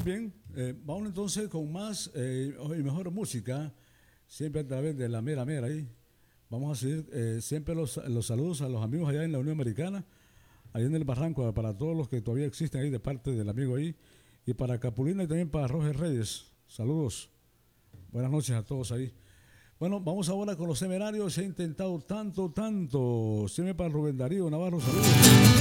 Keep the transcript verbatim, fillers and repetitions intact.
bien, eh, vamos entonces con más eh, y mejor música, siempre a través de la mera mera ahí. Vamos a seguir eh, siempre los, los saludos a los amigos allá en la Unión Americana, allá en el Barranco, para todos los que todavía existen ahí de parte del amigo ahí, y para Capulina y también para Roger Reyes. Saludos, buenas noches a todos ahí. Bueno, vamos ahora con los semerarios. Se ha intentado tanto, tanto. Siempre para Rubén Darío Navarro, saludos.